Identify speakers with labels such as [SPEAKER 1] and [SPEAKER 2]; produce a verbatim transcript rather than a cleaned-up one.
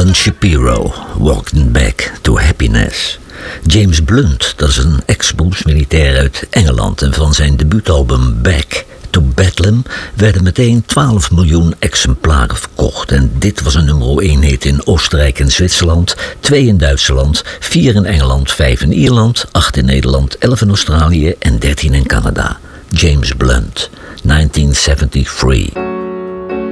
[SPEAKER 1] Alan Shapiro, Walking Back to Happiness. James Blunt, dat is een ex-militair uit Engeland, en van zijn debuutalbum Back to Bedlam werden meteen twaalf miljoen exemplaren verkocht. En dit was een nummer één hit in Oostenrijk en Zwitserland, twee in Duitsland, vier in Engeland, vijf in Ierland, acht in Nederland, elf in Australië en dertien in Canada. James Blunt, negentien zevenentachtig.